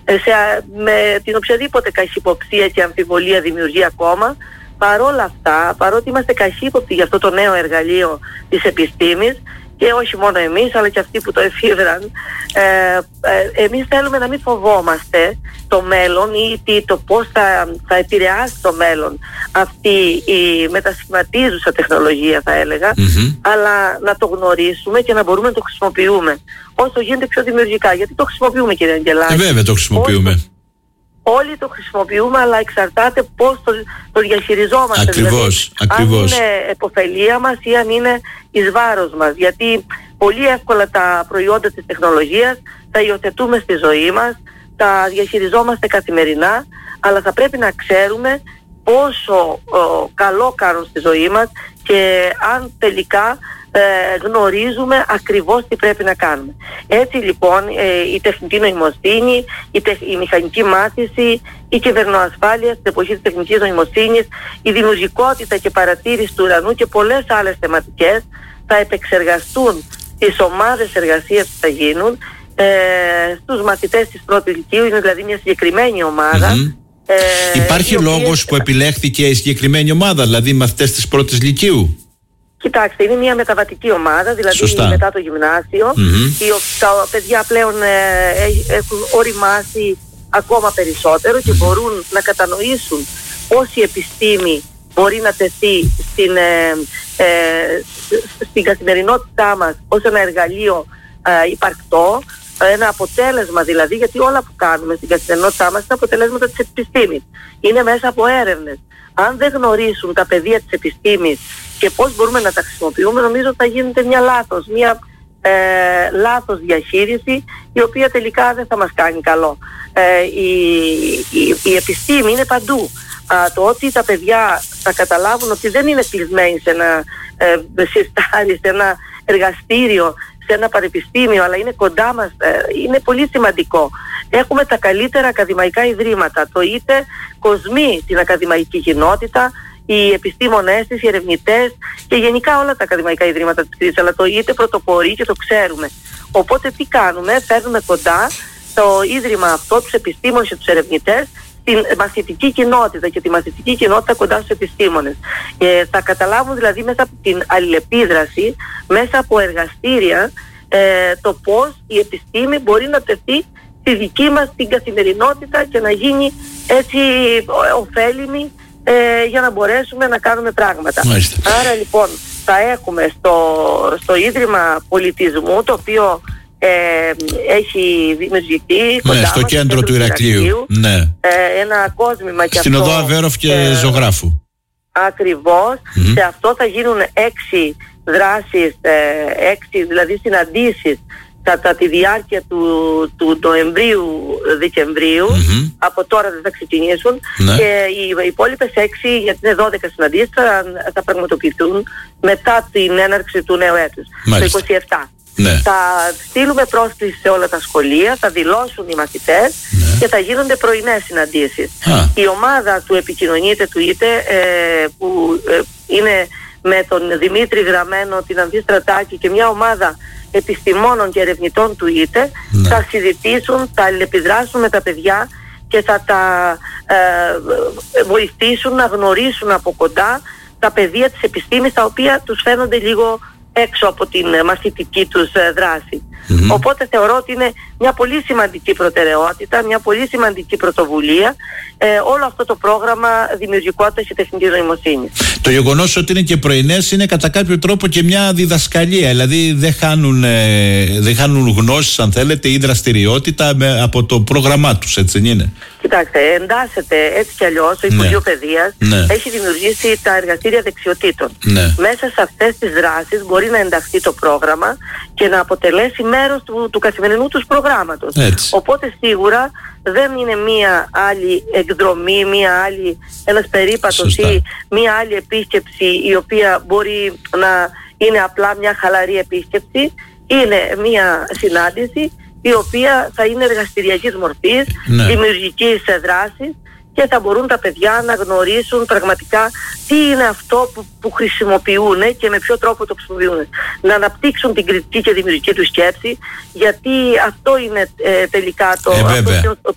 με την οποιαδήποτε καχυποψία και αμφιβολία δημιουργεί ακόμα. Παρόλα αυτά, παρότι είμαστε καχύποπτοι για αυτό το νέο εργαλείο της επιστήμης, και όχι μόνο εμείς αλλά και αυτοί που το εφήβραν, εμείς θέλουμε να μην φοβόμαστε το μέλλον ή το πώς θα επηρεάσει το μέλλον αυτή η μετασχηματίζουσα τεχνολογία, θα έλεγα, αλλά να το γνωρίσουμε και να μπορούμε να το χρησιμοποιούμε όσο γίνεται πιο δημιουργικά. Γιατί το χρησιμοποιούμε, κύριε Αγγελάκη. Βέβαια το χρησιμοποιούμε. Όλοι το χρησιμοποιούμε, αλλά εξαρτάται πώς το διαχειριζόμαστε. Ακριβώς, δηλαδή, αν είναι επωφελία μας ή αν είναι εις βάρος μας. Γιατί πολύ εύκολα τα προϊόντα της τεχνολογίας τα υιοθετούμε στη ζωή μας, τα διαχειριζόμαστε καθημερινά, αλλά θα πρέπει να ξέρουμε πόσο καλό κάνουν στη ζωή μας και αν τελικά γνωρίζουμε ακριβώς τι πρέπει να κάνουμε. Έτσι λοιπόν η τεχνητή νοημοσύνη, η μηχανική μάθηση, η κυβερνοασφάλεια στην εποχή της τεχνητής νοημοσύνης, η δημιουργικότητα και παρατήρηση του ουρανού και πολλές άλλες θεματικές θα επεξεργαστούν τις ομάδες εργασίας που θα γίνουν στους μαθητές της πρώτης λυκείου. Είναι δηλαδή μια συγκεκριμένη ομάδα. Υπάρχει λόγος που επιλέχθηκε η συγκεκριμένη ομάδα, δηλαδή οι μαθητές της πρώτης λυκείου? Κοιτάξτε, είναι μια μεταβατική ομάδα, δηλαδή μετά το γυμνάσιο. Τα παιδιά πλέον έχουν οριμάσει ακόμα περισσότερο και μπορούν να κατανοήσουν πώς η επιστήμη μπορεί να τεθεί στην καθημερινότητά μας ως ένα εργαλείο υπαρκτό, ένα αποτέλεσμα δηλαδή, γιατί όλα που κάνουμε στην καθημερινότητά μας είναι αποτελέσματα της επιστήμης. Είναι μέσα από έρευνες. Αν δεν γνωρίσουν τα πεδία της επιστήμης και πώς μπορούμε να τα χρησιμοποιούμε, νομίζω θα γίνεται μια λάθος διαχείριση, η οποία τελικά δεν θα μας κάνει καλό. Η επιστήμη είναι παντού. Το ότι τα παιδιά θα καταλάβουν ότι δεν είναι κλεισμένοι σε ένα συρτάρι, σε ένα εργαστήριο, σε ένα πανεπιστήμιο, αλλά είναι κοντά μας, είναι πολύ σημαντικό. Έχουμε τα καλύτερα ακαδημαϊκά ιδρύματα. Το ΙΤΕ κοσμεί την ακαδημαϊκή κοινότητα, οι επιστήμονές της, οι ερευνητές και γενικά όλα τα ακαδημαϊκά ιδρύματα της κρίσης, αλλά το ΙΤΕ πρωτοπορεί και το ξέρουμε. Οπότε τι κάνουμε? Φέρνουμε κοντά το ίδρυμα αυτό, τους επιστήμονες και τους ερευνητές, την μαθητική κοινότητα και τη μαθητική κοινότητα κοντά στους επιστήμονες. Θα καταλάβουν δηλαδή μέσα από την αλληλεπίδραση, μέσα από εργαστήρια, το πώς η επιστήμη μπορεί να τεθεί στη δική μας την καθημερινότητα και να γίνει έτσι ωφέλιμη για να μπορέσουμε να κάνουμε πράγματα. Άρα λοιπόν θα έχουμε στο Ίδρυμα Πολιτισμού, το οποίο έχει δημιουργηθεί στο κέντρο του Ηρακλείου, ένα κόσμημα και στην οδό Αβέροφ και Ζωγράφου. Ακριβώς. Σε αυτό θα γίνουν 6 δράσεις, 6 δηλαδή συναντήσεις κατά τη διάρκεια του Νοεμβρίου-Δεκεμβρίου. Από τώρα δεν θα ξεκινήσουν, και οι υπόλοιπες 6, γιατί είναι 12 συναντήσεις, θα πραγματοποιηθούν μετά την έναρξη του νέου έτους, το 27. Θα στείλουμε πρόσκληση σε όλα τα σχολεία, θα δηλώσουν οι μαθητές και θα γίνονται πρωινές συναντήσεις. Η ομάδα του επικοινωνείται του ΙΤΕ, που είναι με τον Δημήτρη Γραμμένο, την Ανθή Στρατάκη και μια ομάδα επιστημόνων και ερευνητών του ΙΤΕ, θα συζητήσουν, θα αλληλεπιδράσουν με τα παιδιά και θα τα βοηθήσουν να γνωρίσουν από κοντά τα πεδία της επιστήμης, τα οποία τους φαίνονται λίγο έξω από την μαθητική τους δράση. Οπότε θεωρώ ότι είναι μια πολύ σημαντική προτεραιότητα, μια πολύ σημαντική πρωτοβουλία όλο αυτό το πρόγραμμα δημιουργικότητας και τεχνητής νοημοσύνης. Το γεγονός ότι είναι και πρωινές είναι κατά κάποιο τρόπο και μια διδασκαλία, δηλαδή δεν χάνουν γνώσεις, αν θέλετε, ή δραστηριότητα από το πρόγραμμά τους, έτσι δεν είναι? Κοιτάξτε, εντάσσεται έτσι κι αλλιώς. Το Υπουργείο Παιδείας έχει δημιουργήσει τα εργαστήρια δεξιοτήτων. Μέσα σε αυτές τις δράσεις μπορεί να ενταχθεί το πρόγραμμα και να αποτελέσει μέρος του καθημερινού τους προγράμματος. Οπότε σίγουρα δεν είναι μία άλλη εκδρομή, ένας περίπατος ή μία άλλη επίσκεψη, η οποία μπορεί να είναι απλά μια χαλαρή επίσκεψη. Είναι μία συνάντηση η οποία θα είναι εργαστηριακής μορφής, δημιουργικής δράσης, και θα μπορούν τα παιδιά να γνωρίσουν πραγματικά τι είναι αυτό που χρησιμοποιούν και με ποιο τρόπο το χρησιμοποιούν. Να αναπτύξουν την κριτική και δημιουργική του σκέψη, γιατί αυτό είναι τελικά το